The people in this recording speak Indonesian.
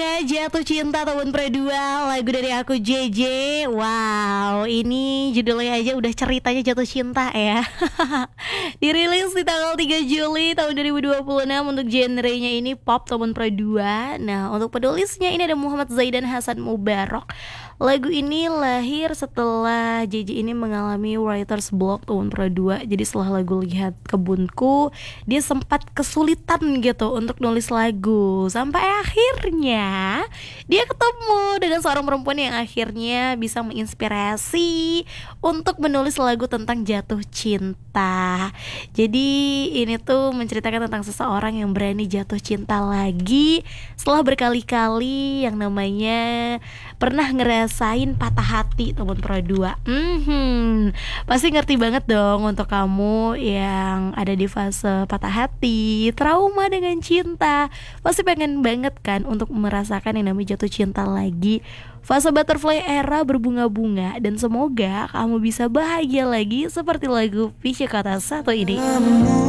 Bunga Jatuh Cinta tahun Pre-2, lagu dari aku JJ. Wow, ini judulnya aja udah ceritanya jatuh cinta ya. Dirilis di tanggal 3 Juli tahun 2026. Untuk genrenya ini pop tahun Pre-2. Nah, untuk penulisnya ini ada Muhammad Zaidan Hasan Mubarok. Lagu ini lahir setelah JJ ini mengalami writer's block tahun Pre-2. Jadi setelah lagu Lihat Kebunku, dia sempat kesulitan gitu untuk nulis lagu. Sampai akhirnya dia ketemu dengan seorang perempuan yang akhirnya bisa menginspirasi untuk menulis lagu tentang jatuh cinta. Jadi ini tuh menceritakan tentang seseorang yang berani jatuh cinta lagi setelah berkali-kali yang namanya pernah ngerasain patah hati tahun Pro 2. Pasti ngerti banget dong untuk kamu yang ada di fase patah hati, trauma dengan cinta. Pasti pengen banget kan untuk merasakan yang namanya jatuh cinta lagi, fase butterfly era berbunga-bunga. Dan semoga kamu bisa bahagia lagi seperti lagu Fisya Kata satu ini.